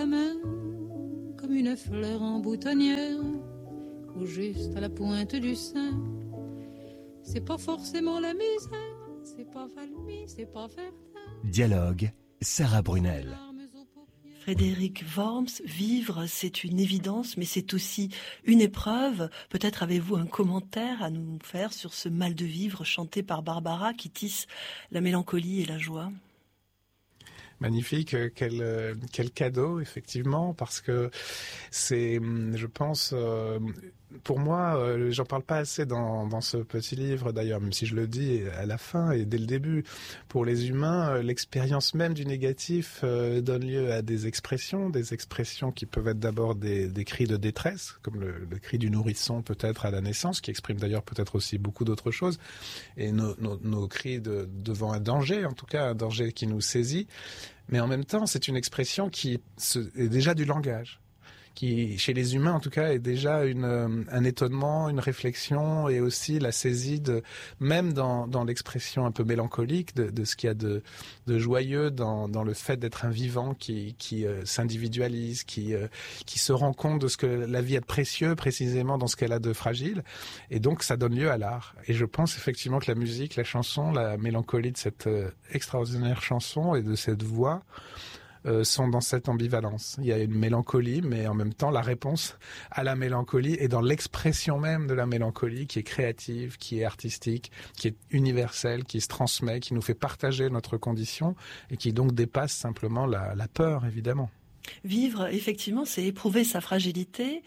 la main, comme une fleur en boutonnière, ou juste à la pointe du sein. C'est pas forcément la misère, c'est pas Valmy, c'est pas Verdun. Dialogue, Sarah Brunel. Frédéric Worms, vivre, c'est une évidence, mais c'est aussi une épreuve. Peut-être avez-vous un commentaire à nous faire sur ce mal de vivre chanté par Barbara qui tisse la mélancolie et la joie. Magnifique, quel cadeau, effectivement, parce que c'est, je pense, pour moi, j'en parle pas assez dans ce petit livre, d'ailleurs, même si je le dis à la fin et dès le début. Pour les humains, l'expérience même du négatif donne lieu à des expressions qui peuvent être d'abord des cris de détresse, comme le cri du nourrisson peut-être à la naissance, qui exprime d'ailleurs peut-être aussi beaucoup d'autres choses, et nos cris devant un danger, en tout cas un danger qui nous saisit. Mais en même temps, c'est une expression qui est déjà du langage, qui, chez les humains en tout cas, est déjà un étonnement, une réflexion et aussi la saisie même dans l'expression un peu mélancolique de ce qu'il y a de joyeux dans le fait d'être un vivant qui s'individualise, qui se rend compte de ce que la vie a de précieux précisément dans ce qu'elle a de fragile. Et donc ça donne lieu à l'art. Et je pense effectivement que la musique, la chanson, la mélancolie de cette extraordinaire chanson et de cette voix sont dans cette ambivalence. Il y a une mélancolie, mais en même temps, la réponse à la mélancolie est dans l'expression même de la mélancolie, qui est créative, qui est artistique, qui est universelle, qui se transmet, qui nous fait partager notre condition et qui donc dépasse simplement la peur, évidemment. Vivre, effectivement, c'est éprouver sa fragilité.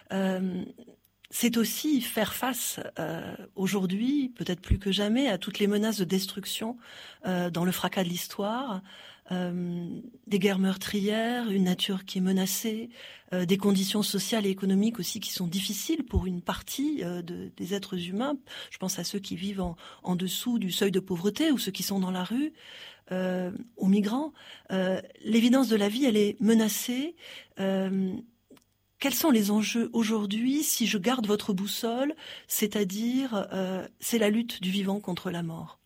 C'est aussi faire face aujourd'hui, peut-être plus que jamais, à toutes les menaces de destruction dans le fracas de l'histoire, des guerres meurtrières, une nature qui est menacée, des conditions sociales et économiques aussi qui sont difficiles pour une partie des êtres humains. Je pense à ceux qui vivent en dessous du seuil de pauvreté ou ceux qui sont dans la rue, aux migrants. L'évidence de la vie, elle est menacée. Quels sont les enjeux aujourd'hui si je garde votre boussole, c'est-à-dire c'est la lutte du vivant contre la mort?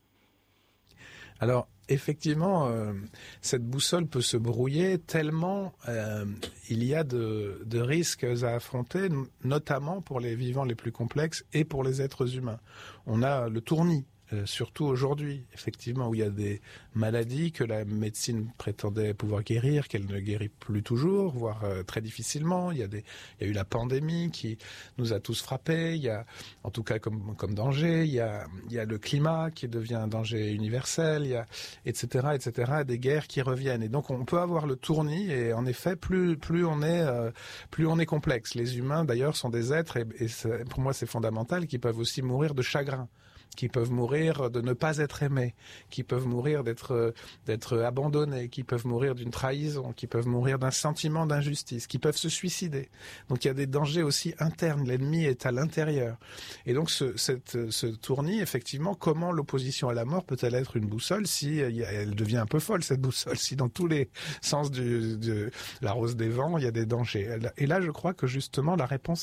Alors, effectivement, cette boussole peut se brouiller tellement il y a de risques à affronter, notamment pour les vivants les plus complexes et pour les êtres humains. On a le tournis. Surtout aujourd'hui, effectivement, où il y a des maladies que la médecine prétendait pouvoir guérir, qu'elle ne guérit plus toujours, voire très difficilement. Il y a eu la pandémie qui nous a tous frappés. Il y a, en tout cas comme danger, il y a le climat qui devient un danger universel. Il y a etc. Des guerres qui reviennent. Et donc on peut avoir le tournis. Et en effet, plus on est complexe. Les humains, d'ailleurs, sont des êtres et pour moi c'est fondamental, qui peuvent aussi mourir de chagrin, qui peuvent mourir de ne pas être aimés, qui peuvent mourir d'être abandonnés, qui peuvent mourir d'une trahison, qui peuvent mourir d'un sentiment d'injustice, qui peuvent se suicider. Donc il y a des dangers aussi internes, l'ennemi est à l'intérieur. Et donc ce tournis, effectivement, comment l'opposition à la mort peut-elle être une boussole si elle devient un peu folle, cette boussole, si dans tous les sens de la rose des vents, il y a des dangers. Et là, je crois que justement la réponse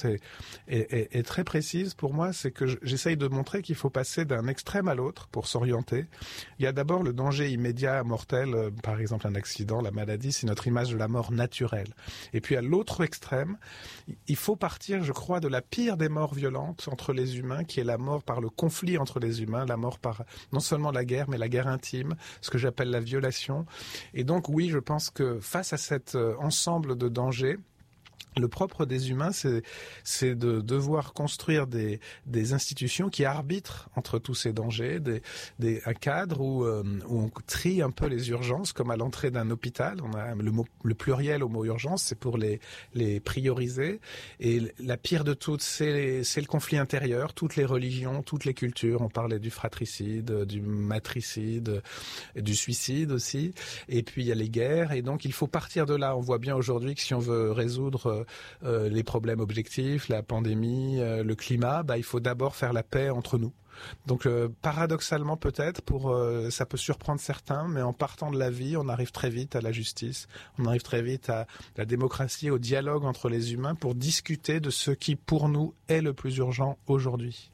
est très précise pour moi, c'est que j'essaye de montrer qu'il faut passer d'un extrême à l'autre pour s'orienter. Il y a d'abord le danger immédiat, mortel, par exemple un accident, la maladie, c'est notre image de la mort naturelle. Et puis à l'autre extrême, il faut partir, je crois, de la pire des morts violentes entre les humains, qui est la mort par le conflit entre les humains, la mort par non seulement la guerre, mais la guerre intime, ce que j'appelle la violation. Et donc oui, je pense que face à cet ensemble de dangers, le propre des humains, c'est de devoir construire des institutions qui arbitrent entre tous ces dangers, un cadre où on trie un peu les urgences, comme à l'entrée d'un hôpital. On a le pluriel au mot urgence, c'est pour les prioriser. Et la pire de toutes, c'est le conflit intérieur, toutes les religions, toutes les cultures. On parlait du fratricide, du matricide, du suicide aussi. Et puis il y a les guerres. Et donc il faut partir de là. On voit bien aujourd'hui que si on veut résoudre les problèmes objectifs, la pandémie, le climat, il faut d'abord faire la paix entre nous. Donc paradoxalement peut-être, ça peut surprendre certains, mais en partant de la vie, on arrive très vite à la justice, on arrive très vite à la démocratie, au dialogue entre les humains pour discuter de ce qui pour nous est le plus urgent aujourd'hui.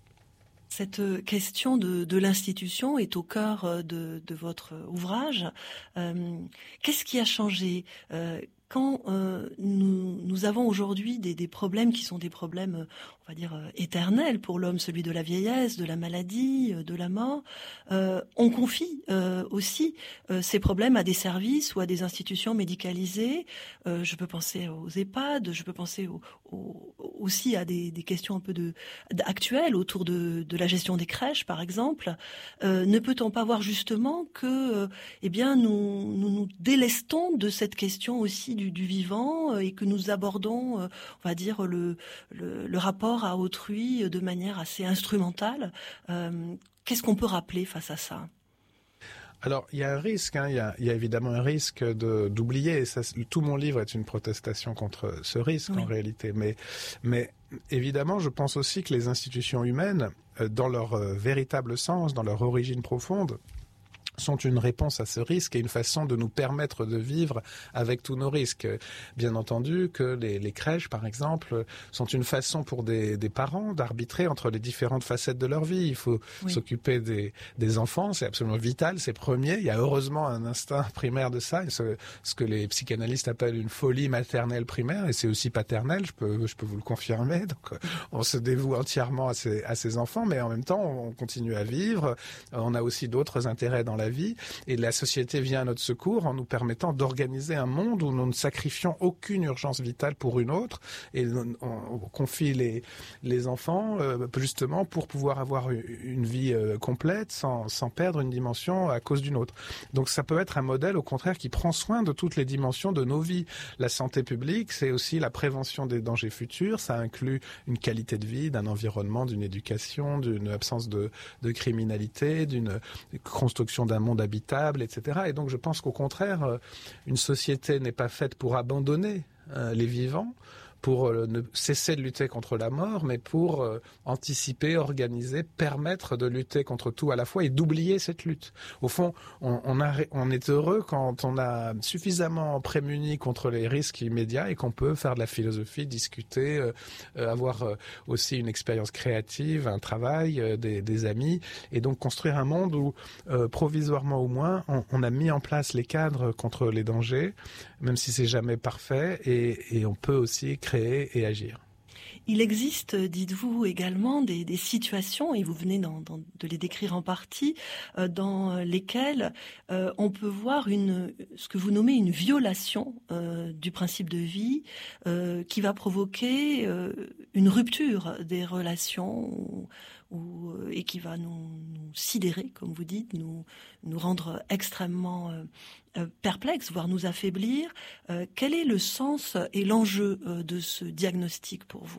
Cette question de l'institution est au cœur de votre ouvrage. Qu'est-ce qui a changé quand nous avons aujourd'hui des problèmes qui sont des problèmes, on va dire, éternels pour l'homme, celui de la vieillesse, de la maladie, de la mort. On confie aussi ces problèmes à des services ou à des institutions médicalisées. Je peux penser aux EHPAD, je peux penser aussi à des questions un peu actuelles autour de la gestion des crèches, par exemple. Ne peut-on pas voir justement que nous délestons de cette question aussi du vivant et que nous abordons, on va dire, le rapport à autrui de manière assez instrumentale. Qu'est-ce qu'on peut rappeler face à ça ? Alors, il y a un risque, il y a évidemment un risque d'oublier. Tout mon livre est une protestation contre ce risque, en réalité. Mais évidemment, je pense aussi que les institutions humaines, dans leur véritable sens, dans leur origine profonde, sont une réponse à ce risque et une façon de nous permettre de vivre avec tous nos risques. Bien entendu que les crèches, par exemple, sont une façon pour des parents d'arbitrer entre les différentes facettes de leur vie. Il faut s'occuper des enfants, c'est absolument vital, c'est premier. Il y a heureusement un instinct primaire de ça, ce que les psychanalystes appellent une folie maternelle primaire, et c'est aussi paternel, je peux vous le confirmer. Donc, on se dévoue entièrement à ses enfants, mais en même temps, on continue à vivre. On a aussi d'autres intérêts dans la vie, et la société vient à notre secours en nous permettant d'organiser un monde où nous ne sacrifions aucune urgence vitale pour une autre, et on confie les enfants justement pour pouvoir avoir une vie complète sans perdre une dimension à cause d'une autre. Donc ça peut être un modèle au contraire qui prend soin de toutes les dimensions de nos vies. La santé publique, c'est aussi la prévention des dangers futurs, ça inclut une qualité de vie, d'un environnement, d'une éducation, d'une absence de criminalité, d'une construction d'un monde habitable, etc. Et donc je pense qu'au contraire, une société n'est pas faite pour abandonner les vivants, pour ne cesser de lutter contre la mort, mais pour anticiper, organiser, permettre de lutter contre tout à la fois et d'oublier cette lutte. Au fond, on est heureux quand on a suffisamment prémuni contre les risques immédiats et qu'on peut faire de la philosophie, discuter, avoir aussi une expérience créative, un travail, des amis, et donc construire un monde où, provisoirement au moins, on a mis en place les cadres contre les dangers, même si c'est jamais parfait, et on peut aussi créer et agir. Il existe, dites-vous, également des situations, et vous venez de les décrire en partie, dans lesquelles on peut voir ce que vous nommez une violation du principe de vie qui va provoquer une rupture des relations et qui va nous sidérer, comme vous dites, nous rendre extrêmement perplexes, voire nous affaiblir. Quel est le sens et l'enjeu de ce diagnostic pour vous ?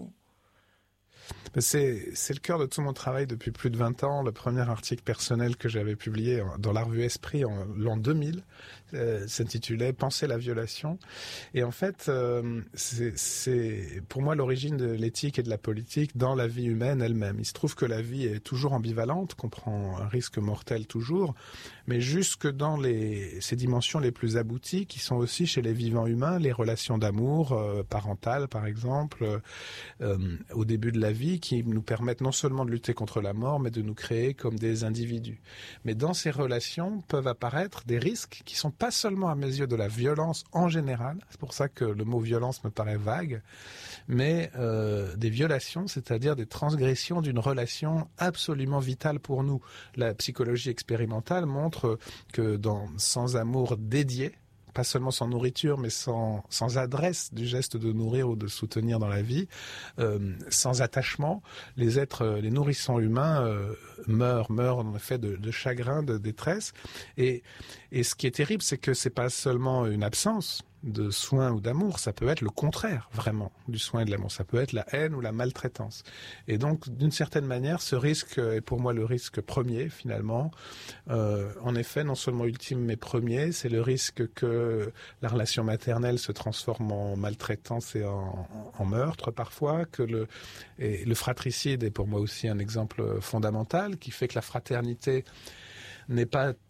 C'est le cœur de tout mon travail depuis plus de 20 ans. Le premier article personnel que j'avais publié dans la revue Esprit en l'an 2000 s'intitulait « Penser la violation ». Et en fait, c'est pour moi l'origine de l'éthique et de la politique dans la vie humaine elle-même. Il se trouve que la vie est toujours ambivalente, qu'on prend un risque mortel toujours, mais jusque dans ces dimensions les plus abouties qui sont aussi chez les vivants humains, les relations d'amour parentales par exemple, au début de la vie, qui nous permettent non seulement de lutter contre la mort, mais de nous créer comme des individus. Mais dans ces relations peuvent apparaître des risques qui sont pas seulement à mes yeux de la violence en général, c'est pour ça que le mot violence me paraît vague, mais des violations, c'est-à-dire des transgressions d'une relation absolument vitale pour nous. La psychologie expérimentale montre que sans amour dédié, pas seulement sans nourriture, mais sans adresse du geste de nourrir ou de soutenir dans la vie, sans attachement, les nourrissons humains meurent en effet de chagrin, de détresse. Et ce qui est terrible, c'est que c'est pas seulement une absence de soin ou d'amour, ça peut être le contraire, vraiment, du soin et de l'amour. Ça peut être la haine ou la maltraitance. Et donc, d'une certaine manière, ce risque est pour moi le risque premier, finalement. En effet, non seulement ultime, mais premier, c'est le risque que la relation maternelle se transforme en maltraitance et en meurtre, parfois, que le fratricide est pour moi aussi un exemple fondamental, qui fait que la fraternité n'est pas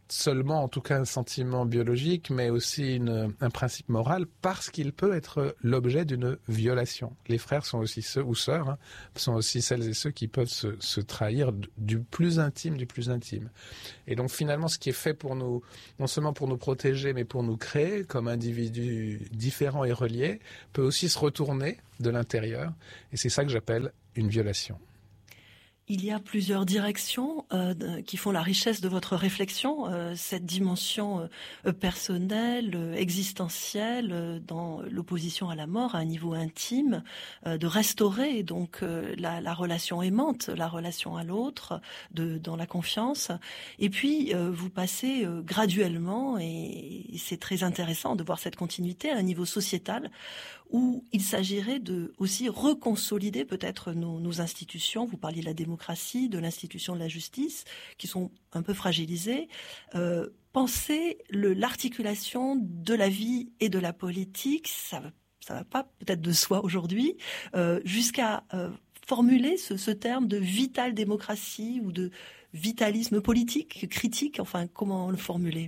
seulement, en tout cas, un sentiment biologique, mais aussi un principe moral, parce qu'il peut être l'objet d'une violation. Les frères sont aussi ceux, ou sœurs, hein, sont aussi celles et ceux qui peuvent se trahir du plus intime du plus intime. Et donc finalement, ce qui est fait pour nous, non seulement pour nous protéger, mais pour nous créer comme individus différents et reliés, peut aussi se retourner de l'intérieur. Et c'est ça que j'appelle une violation. Il y a plusieurs directions qui font la richesse de votre réflexion, cette dimension personnelle, existentielle, dans l'opposition à la mort à un niveau intime, de restaurer donc la relation aimante, la relation à l'autre, dans la confiance. Et puis vous passez graduellement, et c'est très intéressant de voir cette continuité à un niveau sociétal, où il s'agirait de aussi reconsolider peut-être nos institutions. Vous parliez de la démocratie, de l'institution de la justice, qui sont un peu fragilisées. Penser l'articulation de la vie et de la politique, ça va pas peut-être de soi aujourd'hui, jusqu'à formuler ce terme de vitale démocratie ou de vitalisme politique, critique, enfin comment le formuler?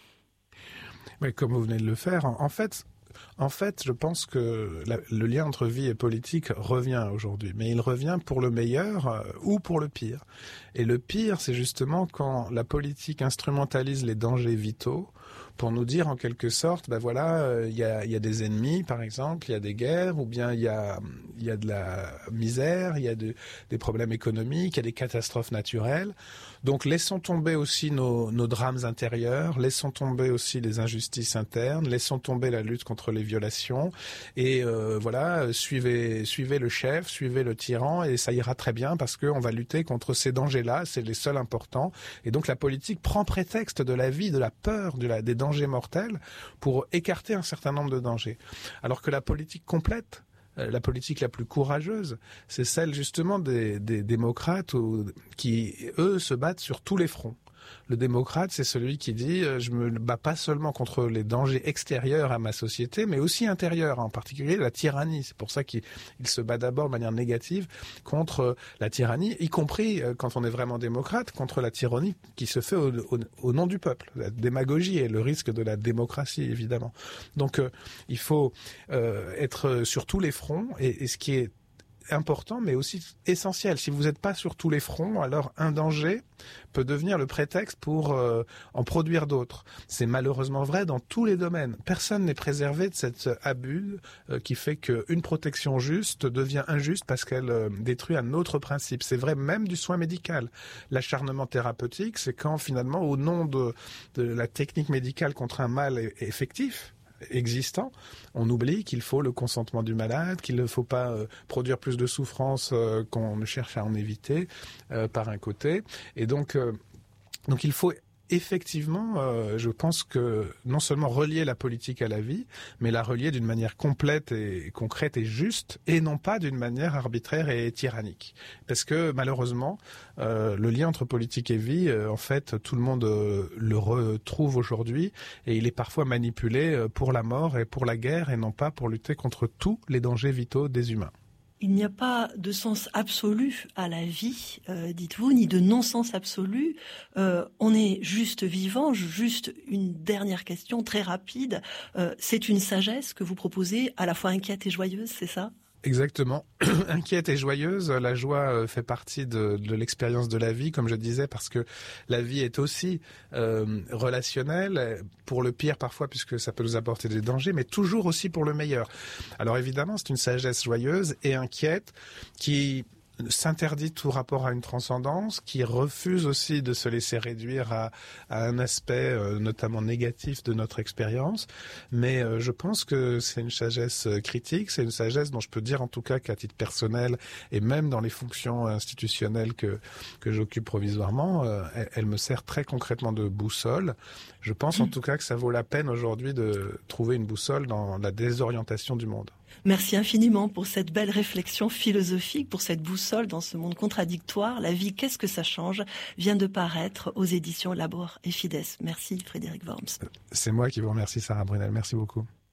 Mais comme vous venez de le faire, en fait, je pense que le lien entre vie et politique revient aujourd'hui, mais il revient pour le meilleur ou pour le pire. Et le pire, c'est justement quand la politique instrumentalise les dangers vitaux pour nous dire en quelque sorte, ben voilà, il y a des ennemis par exemple, il y a des guerres, ou bien il y a de la misère, il y a des problèmes économiques, il y a des catastrophes naturelles. Donc laissons tomber aussi nos drames intérieurs, laissons tomber aussi les injustices internes, laissons tomber la lutte contre les violations, et voilà, suivez le chef, suivez le tyran, et ça ira très bien parce qu'on va lutter contre ces dangers-là, c'est les seuls importants. Et donc la politique prend prétexte de la vie, de la peur, des dangers mortels pour écarter un certain nombre de dangers. Alors que la politique complète, la politique la plus courageuse, c'est celle justement des démocrates qui, eux, se battent sur tous les fronts. Le démocrate, c'est celui qui dit « je me bats pas seulement contre les dangers extérieurs à ma société, mais aussi intérieurs, en particulier la tyrannie ». C'est pour ça qu'il se bat d'abord de manière négative contre la tyrannie, y compris, quand on est vraiment démocrate, contre la tyrannie qui se fait au nom du peuple. La démagogie et le risque de la démocratie, évidemment. Donc, il faut être sur tous les fronts, et ce qui est important, mais aussi essentiel. Si vous n'êtes pas sur tous les fronts, alors un danger peut devenir le prétexte pour en produire d'autres. C'est malheureusement vrai dans tous les domaines. Personne n'est préservé de cet abus qui fait qu'une protection juste devient injuste parce qu'elle détruit un autre principe. C'est vrai même du soin médical. L'acharnement thérapeutique, c'est quand finalement, au nom de la technique médicale contre un mal effectif, existant, on oublie qu'il faut le consentement du malade, qu'il ne faut pas produire plus de souffrance qu'on ne cherche à en éviter par un côté. Et donc il faut effectivement, je pense que non seulement relier la politique à la vie, mais la relier d'une manière complète et concrète et juste, et non pas d'une manière arbitraire et tyrannique. Parce que malheureusement, le lien entre politique et vie, en fait, tout le monde le retrouve aujourd'hui, et il est parfois manipulé pour la mort et pour la guerre, et non pas pour lutter contre tous les dangers vitaux des humains. Il n'y a pas de sens absolu à la vie, dites-vous, ni de non-sens absolu. On est juste vivant. Juste une dernière question très rapide. C'est une sagesse que vous proposez, à la fois inquiète et joyeuse, c'est ça ? Exactement. Inquiète et joyeuse, la joie fait partie de l'expérience de la vie, comme je disais, parce que la vie est aussi relationnelle, pour le pire parfois, puisque ça peut nous apporter des dangers, mais toujours aussi pour le meilleur. Alors évidemment, c'est une sagesse joyeuse et inquiète qui s'interdit tout rapport à une transcendance, qui refuse aussi de se laisser réduire à un aspect notamment négatif de notre expérience. Mais je pense que c'est une sagesse critique, c'est une sagesse dont je peux dire en tout cas qu'à titre personnel et même dans les fonctions institutionnelles que j'occupe provisoirement, elle me sert très concrètement de boussole. Je pense en tout cas que ça vaut la peine aujourd'hui de trouver une boussole dans la désorientation du monde. Merci infiniment pour cette belle réflexion philosophique, pour cette boussole dans ce monde contradictoire. La vie, qu'est-ce que ça change, vient de paraître aux éditions Labor et Fides. Merci Frédéric Worms. C'est moi qui vous remercie, Sarah Brunel. Merci beaucoup.